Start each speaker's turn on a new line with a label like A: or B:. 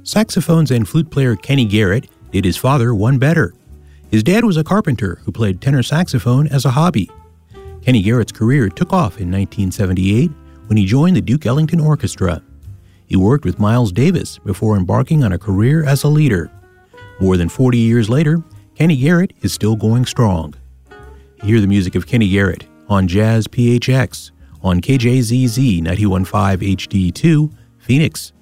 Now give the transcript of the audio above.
A: Saxophones and flute player Kenny Garrett did his father one better. His dad was a carpenter who played tenor saxophone as a hobby. Kenny Garrett's career took off in 1978 when he joined the Duke Ellington Orchestra. He worked with Miles Davis before embarking on a career as a leader. More than 40 years later, Kenny Garrett is still going strong. Hear the music of Kenny Garrett on Jazz PHX on KJZZ 91.5 HD2, Phoenix.